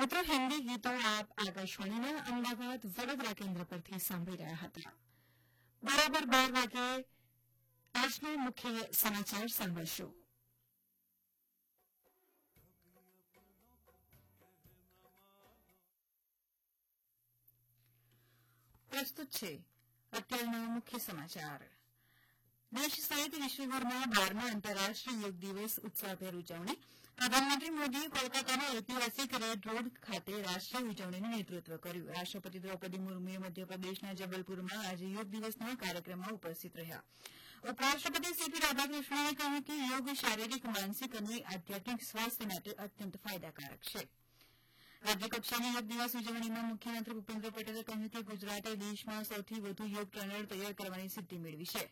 મિત્રો, હિન્દી ગીતો આપ આકાશવાણીના અમદાવાદ વડોદરા કેન્દ્ર પરથી સાંભળી રહ્યા હતા. બરાબર 12 વાગે આજના મુખ્ય સમાચાર સાંભળશો. પ્રસ્તુત છે અત્યારના મુખ્ય સમાચાર. દેશ સહિત વિશ્વભરમાં 12મા આંતરરાષ્ટ્રીય યોગ દિવસ ઉત્સાહભેર ઉજવણી. પ્રધાનમંત્રી મોદીએ કોલકાતાના ઐતિહાસિક રેડ રોડ ખાતે રાષ્ટ્રીય ઉજવણીનું નેતૃત્વ કર્યું. રાષ્ટ્રપતિ દ્રૌપદી મુર્મુએ મધ્યપ્રદેશના જબલપુરમાં આજે યોગ દિવસના કાર્યક્રમમાં ઉપસ્થિત રહ્યા. ઉપરાષ્ટ્રપતિ સીપી રાધાકૃષ્ણને કહ્યું કે યોગ શારીરિક, માનસિક અને આધ્યાત્મિક સ્વાસ્થ્ય માટે અત્યંત ફાયદાકારક છે. રાજ્યકક્ષાની યોગ દિવસ ઉજવણીમાં મુખ્યમંત્રી ભૂપેન્દ્ર પટેલે કહ્યું કે ગુજરાતે દેશમાં સૌથી વધુ યોગ ટ્રેનર તૈયાર કરવાની સિદ્ધિ મેળવી છે.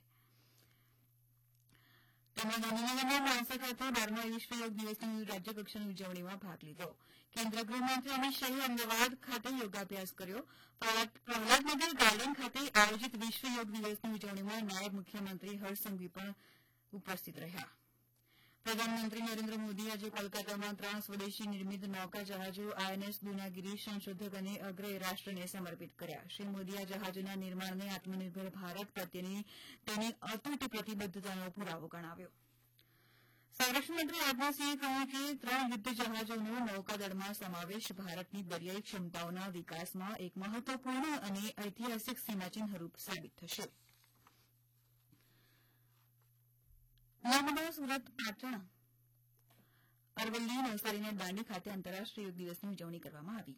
તેમણે ગાંધીનગરના માણસા ખાતે 12મા વિશ્વ યોગ દિવસની રાજ્યકક્ષાની ઉજવણીમાં ભાગ લીધો. કેન્દ્રીય ગૃહમંત્રી અમિત શાહે અમદાવાદ ખાતે યોગાભ્યાસ કર્યો. પ્રહલાદનગર ગાર્ડન ખાતે આયોજિત વિશ્વ યોગ દિવસની ઉજવણીમાં નાયબ મુખ્યમંત્રી હર્ષ સંઘવી પણ ઉપસ્થિત રહ્યા. પ્રધાનમંત્રી નરેન્દ્ર મોદી આજે કોલકાતામાં 3 સ્વદેશી નિર્મિત નૌકા જહાજો આઈએનએસ દુનાગીરી સંશોધક અને અગ્રેય રાષ્ટ્રને સમર્પિત કર્યા. શ્રી મોદીએ આ જહાજોના નિર્માણને આત્મનિર્ભર ભારત પ્રત્યેની તેની અતૂટ પ્રતિબદ્ધતાનો પુરાવો ગણાવ્યો. સંરક્ષણ મંત્રી રાજનાથસિંહે કહ્યું કે 3 યુદ્ધ જહાજોનો નૌકાદળમાં સમાવેશ ભારતની દરિયાઈ ક્ષમતાઓના વિકાસમાં એક મહત્વપૂર્ણ અને ઐતિહાસિક સીમાચિહ્નરૂપ સાબિત થશે. નર્મદા, સુરત, પાટણ, અરવલ્લી, નવસારી અને દાંડી ખાતે આંતરરાષ્ટ્રીય યોગ દિવસની ઉજવણી કરવામાં આવી.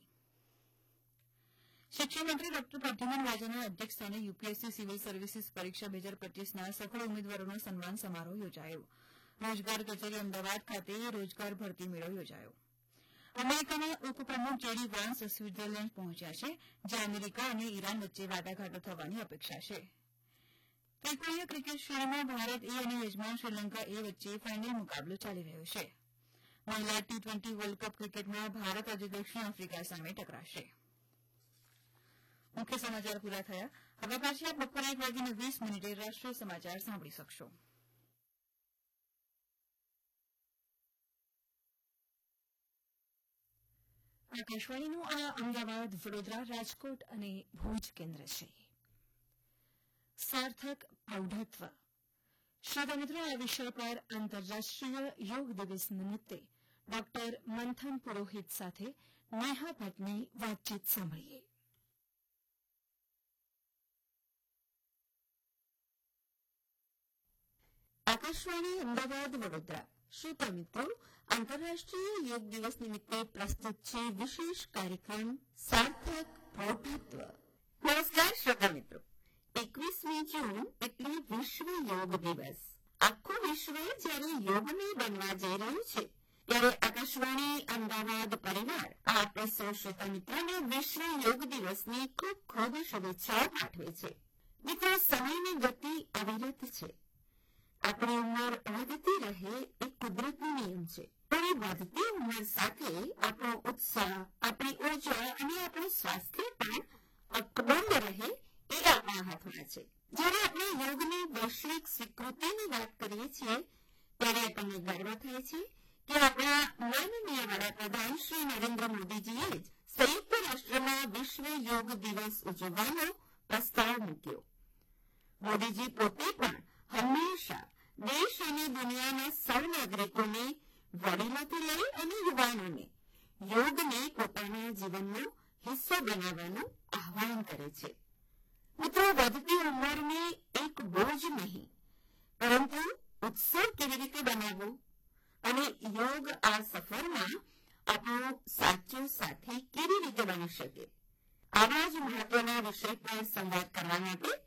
શિક્ષણ મંત્રી ડોક્ટર પ્રદ્યુમન વાજાના અધ્યક્ષસ્થાને યુપીએસસી સિવિલ સર્વિસીસ પરીક્ષા 2025ના સફળ ઉમેદવારોનો સન્માન સમારોહ યોજાયો. રોજગાર કચેરી અમદાવાદ ખાતે રોજગાર ભરતી મેળો યોજાયો. અમેરિકાના ઉપપ્રમુખ જેડી વાન્સ સ્વિટ્ઝરલેન્ડ પહોંચ્યા છે, જ્યાં અમેરિકા અને ઈરાન વચ્ચે વાટાઘાટો થવાની અપેક્ષા છે. ત્રિકોણીય ક્રિકેટ શ્રેણીમાં ભારત એ અને યજમાન શ્રીલંકા એ વચ્ચે ફાઇનલ મુકાબલો ચાલી રહ્યો છે. મહિલા ટી20 વર્લ્ડ કપ ક્રિકેટમાં ભારત આજે દક્ષિણ આફ્રિકા સામે ટકરાશે. મુખ્ય સમાચાર પૂરા થયા. હવે પાછી આપ બપોરે 1:20 રાષ્ટ્રીય સમાચાર સાંભળી શકશો. આકાશવાણીનું આ અમદાવાદ, વડોદરા, રાજકોટ અને ભુજ કેન્દ્ર છે. સાર્થક પ્રૌઢત્વ. શ્રોતા મિત્રો, આ વિષય પર આંતરરાષ્ટ્રીય યોગ દિવસ નિમિત્તે ડોક્ટર મંથન પુરોહિત સાથે નેહા ભટ્ટની વાતચીત સાંભળીએ. આકાશવાણી અમદાવાદ, વડોદરા. શ્રોતા મિત્રો, આંતરરાષ્ટ્રીય યોગ દિવસ નિમિત્તે પ્રસ્તુત છે વિશેષ કાર્યક્રમ સાર્થક પ્રૌઢત્વ. નમસ્કાર શ્રોતા મિત્રો. 21મી જૂન એટલે વિશ્વ યોગ દિવસ. આખું વિશ્વ જ્યારે યોગને બનવા જઈ રહ્યું છે, ત્યારે આકાશવાણી અમદાવાદ પરિવાર આપણા સૌ શ્રોતા મિત્રોને વિશ્વ યોગ દિવસની ખૂબ ખૂબ શુભેચ્છાઓ પાઠવે છે. મિત્રો, સમયની ગતિ અવિરત છે. આપણી ઉંમર વધતી રહે એ કુદરતનો નિયમ છે, પણ એ વધતી ઉંમર સાથે આપણો ઉત્સાહ, આપણી ઉર્જા અને આપણું સ્વાસ્થ્ય પણ અકબંધ રહે એ આપણા હાથમાં છે. જ્યારે આપણે યોગની વૈશ્વિક સ્વીકૃતિની વાત કરીએ છીએ, ત્યારે આપણને ગર્વ થાય છે કે આપણા માનનીય વડાપ્રધાન શ્રી નરેન્દ્ર મોદીજીએ જ સંયુક્ત રાષ્ટ્રમાં વિશ્વ યોગ દિવસ ઉજવવાનો પ્રસ્તાવ મૂક્યો. મોદીજી પોતે પણ હંમેશા દેશ અને દુનિયાના સૌ નાગરિકોને, વડીલોથી લઈ અને યુવાનોને યોગને પોતાના જીવનનો હિસ્સો બનાવવાનું આહ્વાન કરે છે. મિત્રો, વધતી ઉંમરને એક બોજ નહીં, પરંતુ ઉત્સવ કેવી રીતે બનાવવો અને યોગ આ સફરમાં આપણો સાચો સાથી કેવી રીતે બની શકે, આવા જ મહત્વના વિષય પર સંવાદ કરવા માટે